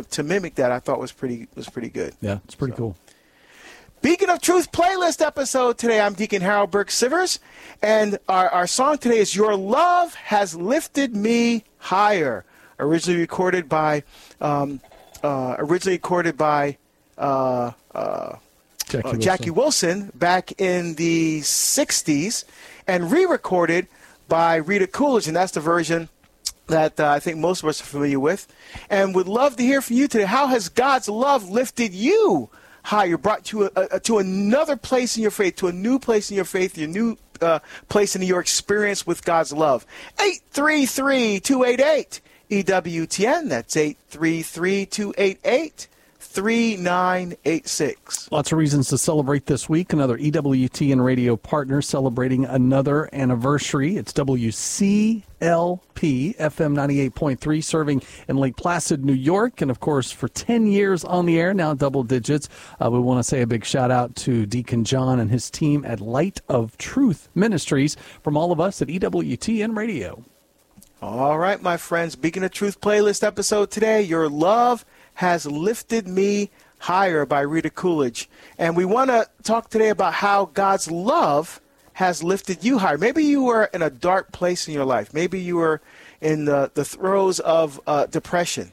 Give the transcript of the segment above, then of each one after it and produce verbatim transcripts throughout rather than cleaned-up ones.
to mimic that, I thought was pretty was pretty good. Yeah, it's pretty so. cool. Beacon of Truth playlist episode today. I'm Deacon Harold Burke Sivers, and our, our song today is Your Love Has Lifted Me Higher, originally recorded by, um, uh, originally recorded by uh, uh, Jackie, uh, Wilson. Jackie Wilson back in the sixties, and re-recorded by Rita Coolidge, and that's the version that uh, I think most of us are familiar with. And would love to hear from you today. How has God's love lifted you higher, brought you a, a, to another place in your faith, to a new place in your faith, your new uh, place in your experience with God's love? eight three three, two eight eight, E W T N. That's eight three three, two eight eight, three nine eight six. Lots of reasons to celebrate this week. Another E W T N radio partner celebrating another anniversary. It's W C L P F M ninety-eight point three, serving in Lake Placid, New York. And, of course, for ten years on the air, now double digits. Uh, we want to say a big shout-out to Deacon John and his team at Light of Truth Ministries from all of us at E W T N Radio. All right, my friends. Beacon of Truth playlist episode today, Your Love Has Lifted Me Higher by Rita Coolidge. And we want to talk today about how God's love has lifted you higher. Maybe you were in a dark place in your life. Maybe you were in the, the throes of uh, depression.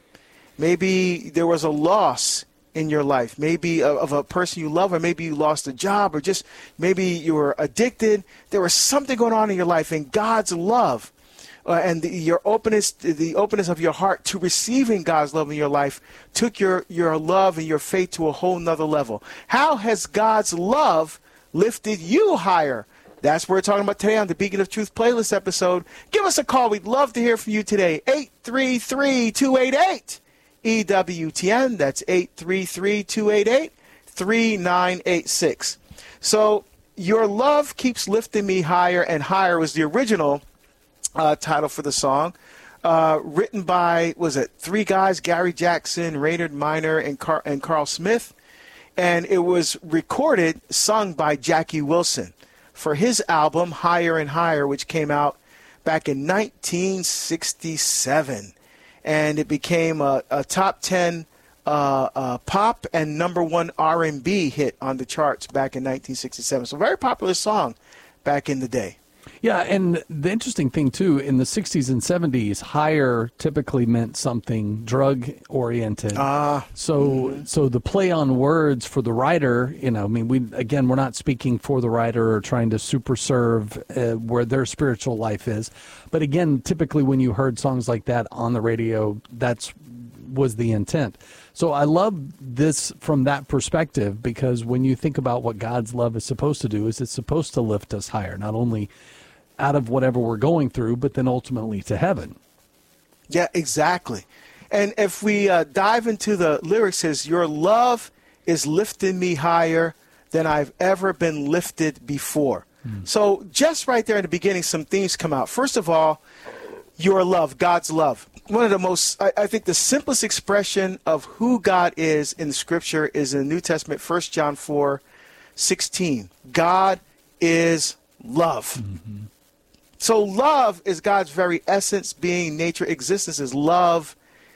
Maybe there was a loss in your life, maybe of, of a person you love, or maybe you lost a job, or just maybe you were addicted. There was something going on in your life, and God's love Uh, and the, your openness, the openness of your heart to receiving God's love in your life took your, your love and your faith to a whole nother level. How has God's love lifted you higher? That's what we're talking about today on the Beacon of Truth playlist episode. Give us a call. We'd love to hear from you today. eight three three, two eight eight, E W T N. That's eight three three, two eight eight, three nine eight six. So, Your Love Keeps Lifting Me Higher and Higher was the original Uh, title for the song, uh, written by, was it three guys, Gary Jackson, Raynard Minor, and, Car- and Carl Smith, and it was recorded, sung by Jackie Wilson for his album Higher and Higher, which came out back in nineteen sixty-seven, and it became a, a top ten uh, uh, pop and number one R and B hit on the charts back in nineteen sixty-seven. So a very popular song back in the day. Yeah, and the interesting thing, too, in the sixties and seventies, higher typically meant something drug-oriented. Ah. Uh, so mm-hmm. so the play on words for the writer, you know, I mean, we again, we're not speaking for the writer or trying to super serve uh, where their spiritual life is. But again, typically when you heard songs like that on the radio, that's was the intent. So I love this from that perspective, because when you think about what God's love is supposed to do, is it's supposed to lift us higher, not only out of whatever we're going through, but then ultimately to heaven. Yeah, exactly. And if we uh, dive into the lyrics, it says, Your love is lifting me higher than I've ever been lifted before. Mm. So just right there in the beginning, some things come out. First of all, your love, God's love. One of the most, I, I think the simplest expression of who God is in Scripture is in the New Testament, First John four sixteen. God is love. Mm-hmm. So love is God's very essence, being, nature, existence is love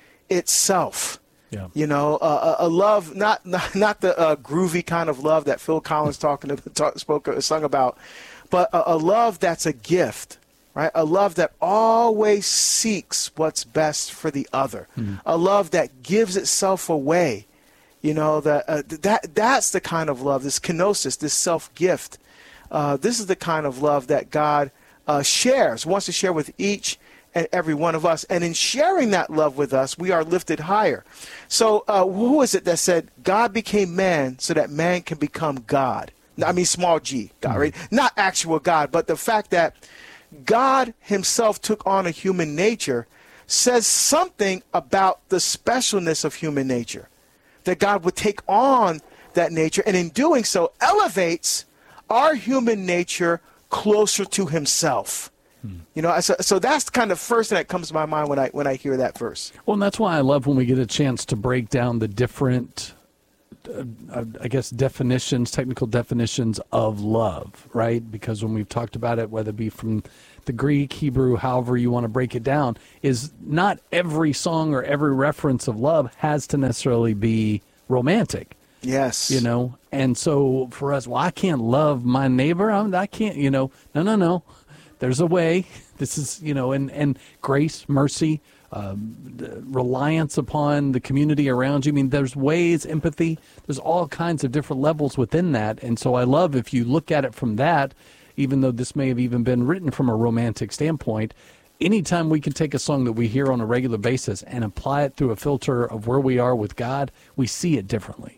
itself. Yeah. You know, uh, a, a love, not not, not the uh, groovy kind of love that Phil Collins talking talk, spoke sung about, but a, a love that's a gift, right? A love that always seeks what's best for the other. Mm-hmm. A love that gives itself away. You know, that uh, that that's the kind of love, this kenosis, this self-gift. Uh, this is the kind of love that God Uh, shares, wants to share with each and every one of us. And in sharing that love with us, we are lifted higher. So uh, who is it that said God became man so that man can become God? I mean, small g, God, right? Not actual God, but the fact that God himself took on a human nature says something about the specialness of human nature. That God would take on that nature, and in doing so, elevates our human nature closer to himself. Hmm. You know, so, so that's kind of first thing that comes to my mind when I when I hear that verse. Well, and that's why I love when we get a chance to break down the different uh, I guess, definitions, technical definitions of love, right? Because when we've talked about it, whether it be from the Greek, Hebrew, however you want to break it down, is not every song or every reference of love has to necessarily be romantic. Yes. You know, and so for us, well, I can't love my neighbor. I'm, I can't, you know, no, no, no. There's a way. This is, you know, and, and grace, mercy, um, reliance upon the community around you. I mean, there's ways, empathy. There's all kinds of different levels within that. And so I love if you look at it from that, even though this may have even been written from a romantic standpoint, anytime we can take a song that we hear on a regular basis and apply it through a filter of where we are with God, we see it differently.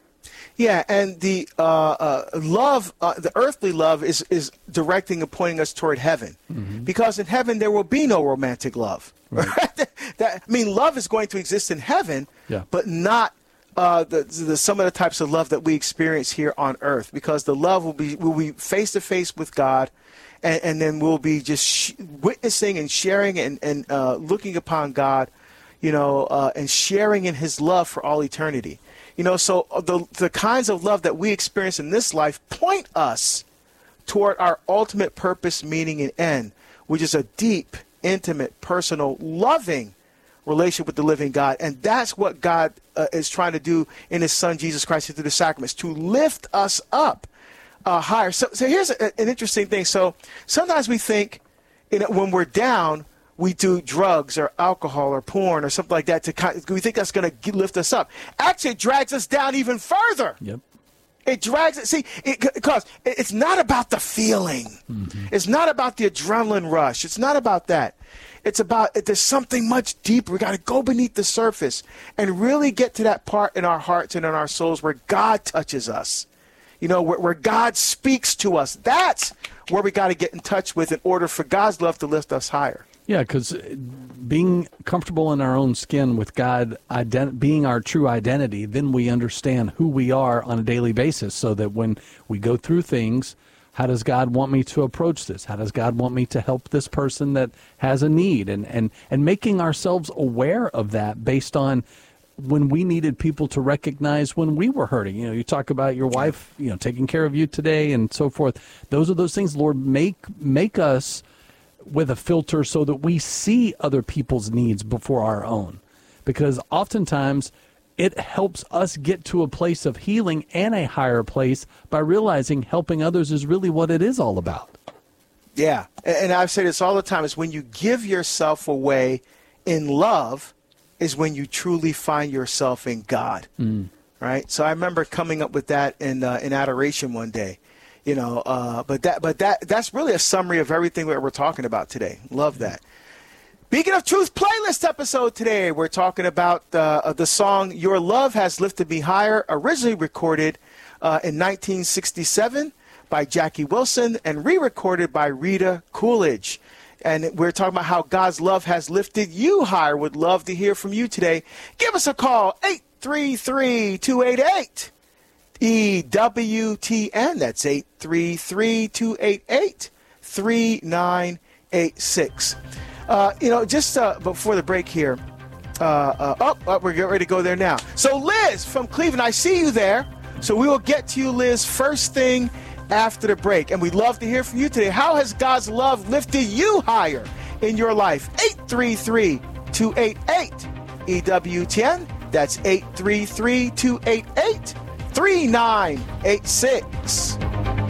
Yeah, and the uh, uh, love, uh, the earthly love is, is directing and pointing us toward heaven. Mm-hmm. Because in heaven there will be no romantic love. Right. that, I mean, love is going to exist in heaven, yeah. but not uh, the, the some of the types of love that we experience here on earth. Because the love will be will be face to face with God, and, and then we'll be just sh- witnessing and sharing and, and uh, looking upon God, you know, uh, and sharing in His love for all eternity. You know, so the the kinds of love that we experience in this life point us toward our ultimate purpose, meaning, and end, which is a deep, intimate, personal, loving relationship with the living God. And that's what God uh, is trying to do in His Son, Jesus Christ, through the sacraments, to lift us up uh, higher. So, so here's a, an interesting thing. So sometimes we think, you know, when we're down, we do drugs or alcohol or porn or something like that. To we think that's going to lift us up. Actually, it drags us down even further. Yep. It drags it. See, because it, it's not about the feeling. Mm-hmm. It's not about the adrenaline rush. It's not about that. It's about it, there's something much deeper. We got to go beneath the surface and really get to that part in our hearts and in our souls where God touches us. You know, where, where God speaks to us. That's where we got to get in touch with in order for God's love to lift us higher. Yeah, because being comfortable in our own skin with God ident- being our true identity, then we understand who we are on a daily basis, so that when we go through things, how does God want me to approach this? How does God want me to help this person that has a need? And, and, and making ourselves aware of that based on when we needed people to recognize when we were hurting. You know, you talk about your wife, you know, taking care of you today and so forth. Those are those things, Lord, make make us with a filter so that we see other people's needs before our own. Because oftentimes it helps us get to a place of healing and a higher place by realizing helping others is really what it is all about. Yeah, and I've said this all the time, is when you give yourself away in love is when you truly find yourself in God, mm. right? So I remember coming up with that in uh, in adoration one day. You know, uh, but that, but that, that's really a summary of everything that we're talking about today. Love that. Beacon of Truth playlist episode today. We're talking about uh, the song "Your Love Has Lifted Me Higher," originally recorded uh, in nineteen sixty-seven by Jackie Wilson and re-recorded by Rita Coolidge. And we're talking about how God's love has lifted you higher. Would love to hear from you today. Give us a call, eight three three, two eight eight, E W T N. That's eight three three, two eight eight, three nine eight six. Uh, you know, just uh, before the break here, uh, uh, oh, oh, we're getting ready to go there now. So Liz from Cleveland, I see you there. So we will get to you, Liz, first thing after the break. And we'd love to hear from you today. How has God's love lifted you higher in your life? eight three three, two eight eight, E W T N. That's eight three three, two eight eight, three nine eight six.